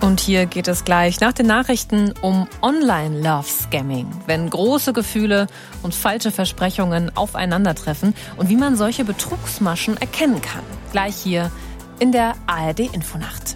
Und hier geht es gleich nach den Nachrichten um Online-Love-Scamming, wenn große Gefühle und falsche Versprechungen aufeinandertreffen und wie man solche Betrugsmaschen erkennen kann. Gleich hier in der ARD Infonacht.